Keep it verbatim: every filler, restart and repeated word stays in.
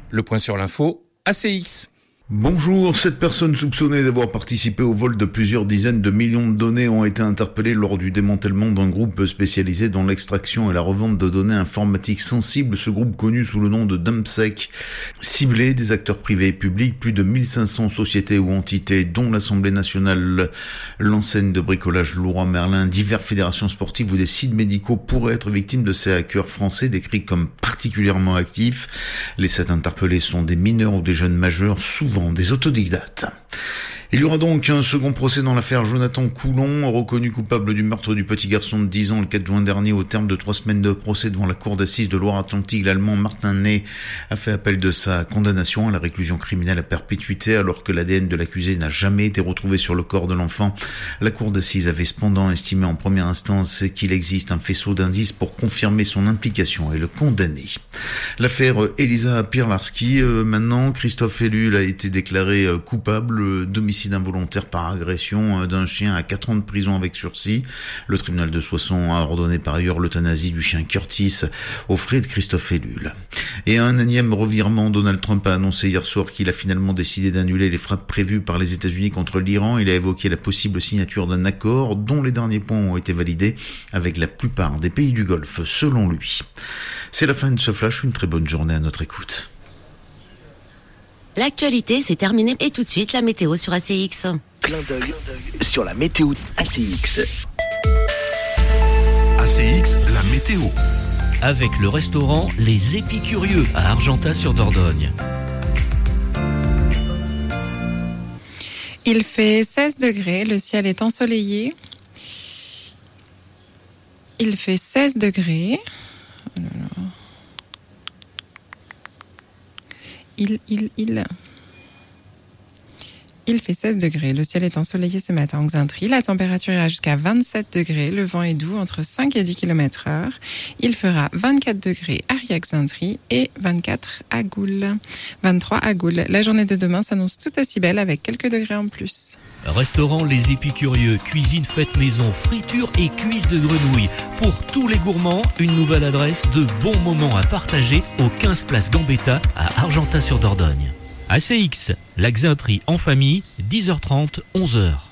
Le point sur l'info, A C X. Bonjour, sept personnes soupçonnées d'avoir participé au vol de plusieurs dizaines de millions de données ont été interpellées lors du démantèlement d'un groupe spécialisé dans l'extraction et la revente de données informatiques sensibles. Ce groupe, connu sous le nom de DumpSec, ciblait des acteurs privés et publics, plus de mille cinq cents sociétés ou entités, dont l'Assemblée nationale, l'enseigne de bricolage Leroy Merlin, diverses fédérations sportives ou des sites médicaux pourraient être victimes de ces hackers français décrits comme particulièrement actifs. Les sept interpellés sont des mineurs ou des jeunes majeurs, souvent des autodidactes. Il y aura donc un second procès dans l'affaire Jonathan Coulon, reconnu coupable du meurtre du petit garçon de dix ans le quatre juin dernier. Au terme de trois semaines de procès devant la cour d'assises de Loire-Atlantique, l'Allemand Martin Ney a fait appel de sa condamnation à la réclusion criminelle à perpétuité alors que l'A D N de l'accusé n'a jamais été retrouvé sur le corps de l'enfant. La cour d'assises avait cependant estimé en première instance qu'il existe un faisceau d'indices pour confirmer son implication et le condamner. L'affaire Elisa Pirlarski, euh, maintenant, Christophe Ellul a été déclaré euh, coupable d'homicide involontaire par agression d'un chien à quatre ans de prison avec sursis. Le tribunal de Soissons a ordonné par ailleurs l'euthanasie du chien Curtis aux frais de Christophe Ellul. Et un énième revirement, Donald Trump a annoncé hier soir qu'il a finalement décidé d'annuler les frappes prévues par les États-Unis contre l'Iran. Il a évoqué la possible signature d'un accord dont les derniers points ont été validés avec la plupart des pays du Golfe, selon lui. C'est la fin de ce flash, une très bonne journée à notre écoute. L'actualité, c'est terminé. Et tout de suite, la météo sur A C X. Clin d'œil sur la météo A C X. A C X, la météo. Avec le restaurant Les Épicurieux à Argentat-sur-Dordogne. Il fait seize degrés, le ciel est ensoleillé. Il fait seize degrés. Oh là là. Il, il, il. Il fait seize degrés. Le ciel est ensoleillé ce matin en Xaintrie. La température ira jusqu'à vingt-sept degrés. Le vent est doux entre cinq et dix kilomètres heure. Il fera vingt-quatre degrés à Riac-Xaintrie et vingt-quatre à Goules. vingt-trois à Goules. La journée de demain s'annonce tout aussi belle avec quelques degrés en plus. Restaurant Les Épicurieux, cuisine faite maison, friture et cuisses de grenouille. Pour tous les gourmands, une nouvelle adresse de bons moments à partager au quinze place Gambetta à Argentat-sur-Dordogne. A C X, la Xaintrie en famille, dix heures trente, onze heures.